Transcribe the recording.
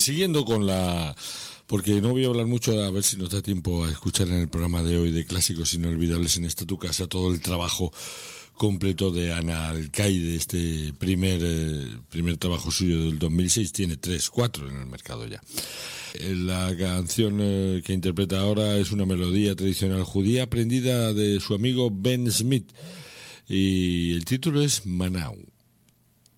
siguiendo con porque no voy a hablar mucho, a ver si nos da tiempo a escuchar en el programa de hoy de Clásicos Inolvidables en esta tu casa todo el trabajo completo de Ana Alcaide, este primer trabajo suyo del 2006, tiene 4 en el mercado ya. La canción que interpreta ahora es una melodía tradicional judía aprendida de su amigo Ben Smith y el título es Manau.